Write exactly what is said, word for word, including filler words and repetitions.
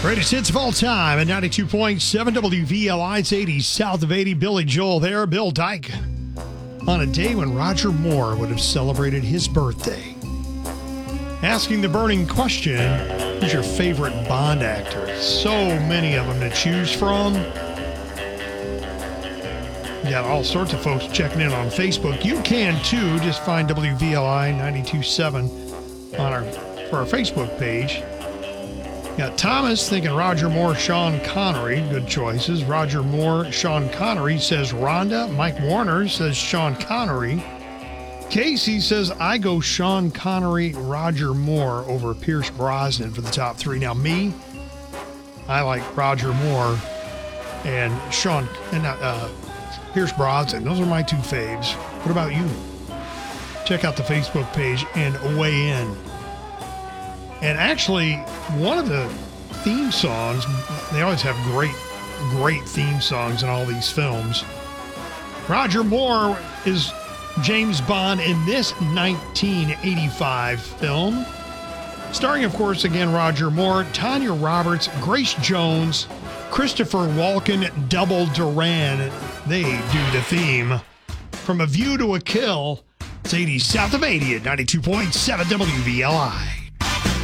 Greatest hits of all time at ninety-two point seven W V L I. It's eighty south of eighty. Billy Joel there, Bill Dyke. On a day when Roger Moore would have celebrated his birthday. Asking the burning question, who's your favorite Bond actor? So many of them to choose from. You got all sorts of folks checking in on Facebook. You can too. Just find W V L I ninety-two point seven on our for our Facebook page. Got Thomas thinking Roger Moore, Sean Connery. Good choices. Roger Moore, Sean Connery says Rhonda. Mike Warner says Sean Connery. Casey says I go Sean Connery, Roger Moore over Pierce Brosnan for the top three. Now me, I like Roger Moore and Sean and uh, Pierce Brosnan. Those are my two faves. What about you? Check out the Facebook page and weigh in. And actually, one of the theme songs, they always have great, great theme songs in all these films. Roger Moore is James Bond in this nineteen eighty-five film. Starring, of course, again, Roger Moore, Tanya Roberts, Grace Jones, Christopher Walken, Double Duran. They do the theme. From A View to a Kill, it's eighty south of eighty at ninety-two point seven W V L I.